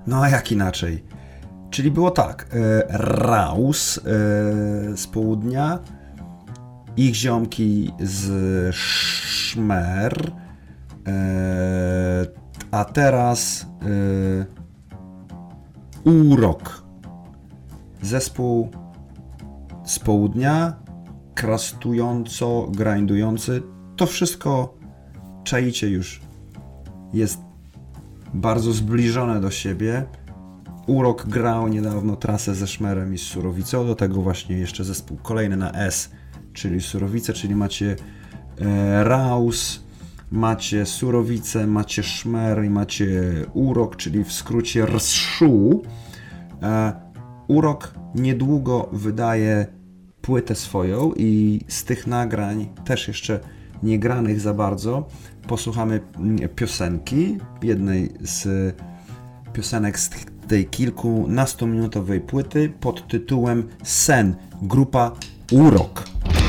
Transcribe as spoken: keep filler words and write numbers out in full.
No a jak inaczej? Czyli było tak, Raus z południa, ich ziomki z Szmer, a teraz Urok. Zespół z południa, krastująco, grindujący. To wszystko czaicie już. Jest bardzo zbliżone do siebie. Urok grał niedawno trasę ze Szmerem i z Surowicą, do tego właśnie jeszcze zespół kolejny na S, czyli Surowice, czyli macie e, Raus, macie Surowicę, macie Szmer i macie Urok, czyli w skrócie R S Z U. E, Urok niedługo wydaje płytę swoją i z tych nagrań, też jeszcze nie granych za bardzo, posłuchamy piosenki, jednej z piosenek z tej kilkunastominutowej płyty pod tytułem Sen, grupa Urok.